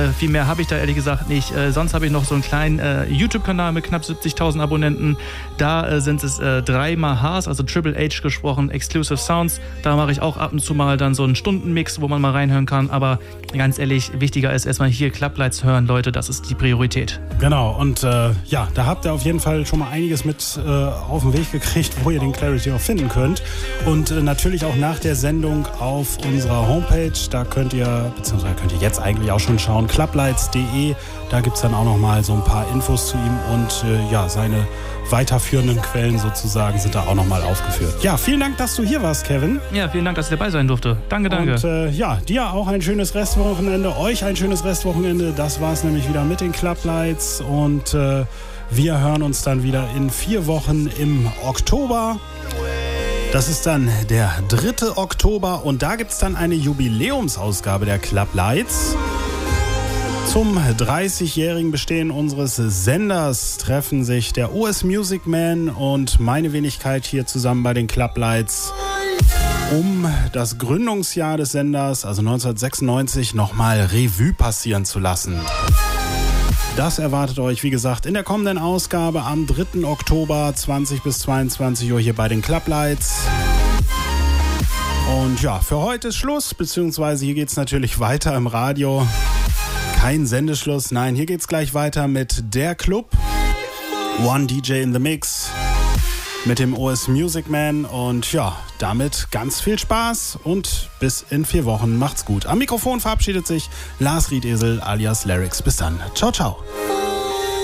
Viel mehr habe ich da ehrlich gesagt nicht. Sonst habe ich noch so einen kleinen YouTube-Kanal mit knapp 70.000 Abonnenten. Da sind es 3 Mahas, also Triple H gesprochen, Exclusive Sounds. Da mache ich auch ab und zu mal dann so einen Stundenmix, wo man mal reinhören kann. Aber ganz ehrlich, wichtiger ist erstmal hier Clublights hören, Leute. Das ist die Priorität. Genau, und da habt ihr auf jeden Fall schon mal einiges mit auf den Weg gekriegt, wo ihr den Clarity auch finden könnt. Und natürlich auch nach der Sendung auf unserer Homepage, da könnt ihr jetzt eigentlich auch schon schauen, clublights.de, da gibt es dann auch noch mal so ein paar Infos zu ihm und seine weiterführenden Quellen sozusagen sind da auch noch mal aufgeführt. Ja, vielen Dank, dass du hier warst, Kevin. Ja, vielen Dank, dass ich dabei sein durfte. Danke. Und dir auch ein schönes Restwochenende, euch ein schönes Restwochenende. Das war's nämlich wieder mit den Clublights und wir hören uns dann wieder in 4 Wochen im Oktober. Das ist dann der 3. Oktober und da gibt es dann eine Jubiläumsausgabe der Clublights. Zum 30-jährigen Bestehen unseres Senders treffen sich der US Music Man und meine Wenigkeit hier zusammen bei den Clublights, um das Gründungsjahr des Senders, also 1996, nochmal Revue passieren zu lassen. Das erwartet euch, wie gesagt, in der kommenden Ausgabe am 3. Oktober 20 bis 22 Uhr hier bei den Clublights. Und ja, für heute ist Schluss, beziehungsweise hier geht es natürlich weiter im Radio. Kein Sendeschluss, nein, hier geht's gleich weiter mit der Club. One DJ in the Mix mit dem US Music Man und damit ganz viel Spaß und bis in 4 Wochen. Macht's gut. Am Mikrofon verabschiedet sich Lars Riedesel alias Larix. Bis dann. Ciao, ciao.